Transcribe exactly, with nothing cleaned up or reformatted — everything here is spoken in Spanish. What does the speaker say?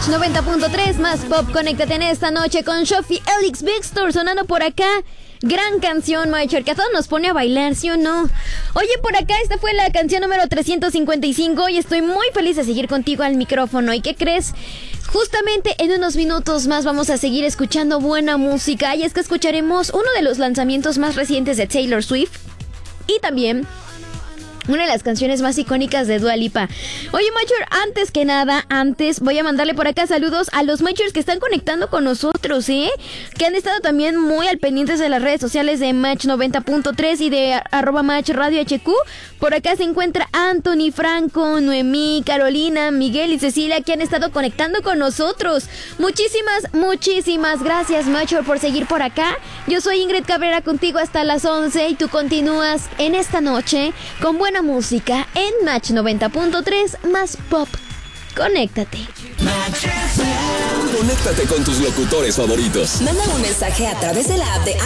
noventa punto tres, más pop. Conéctate en esta noche con Shofi Elix Victor sonando por acá. Gran canción, Macher, que a todos nos pone a bailar, ¿sí o no? Oye, por acá esta fue la canción número trescientos cincuenta y cinco y estoy muy feliz de seguir contigo al micrófono. ¿Y qué crees? Justamente en unos minutos más vamos a seguir escuchando buena música, y es que escucharemos uno de los lanzamientos más recientes de Taylor Swift y también una de las canciones más icónicas de Dua Lipa. Oye, Macher, antes que nada, antes voy a mandarle por acá saludos a los Machers que están conectando con nosotros, ¿eh? Que han estado también muy al pendientes de las redes sociales de Match noventa punto tres y de arroba Match Radio H Q. Por acá se encuentra Anthony, Franco, Noemí, Carolina, Miguel y Cecilia, que han estado conectando con nosotros. Muchísimas, muchísimas gracias, Macher, por seguir por acá. Yo soy Ingrid Cabrera, contigo hasta las once, y tú continúas en esta noche con buena música en Match noventa punto tres más pop. Conéctate. Conéctate con tus locutores favoritos. Manda un mensaje a través de la app de